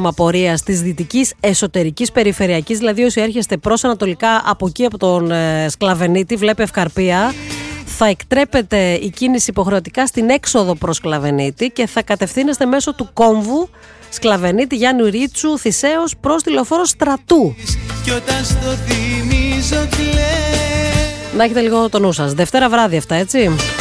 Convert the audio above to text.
πρόγραμμα πορείας της Δυτικής Εσωτερικής Περιφερειακής, δηλαδή όσοι έρχεστε προς ανατολικά από εκεί από τον Σκλαβενίτη, βλέπε Ευκαρπία, θα εκτρέπεται η κίνηση υποχρεωτικά στην έξοδο προς Σκλαβενίτη και θα κατευθύνεστε μέσω του κόμβου Σκλαβενίτη, Γιάννου Ρίτσου, Θησέως προς τη λεωφόρο Στρατού. Να έχετε λίγο το νου σας. Δευτέρα βράδυ αυτά, έτσι.